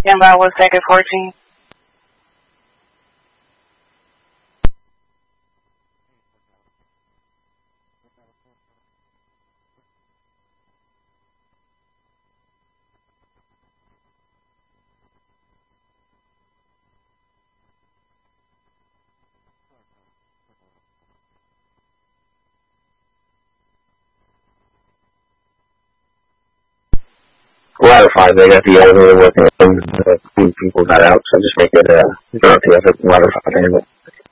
Stand by 1 second, 14. Ladder 5, they got the elevator working, and a few people got out, so just make it a direct effort, Ladder 5 handle.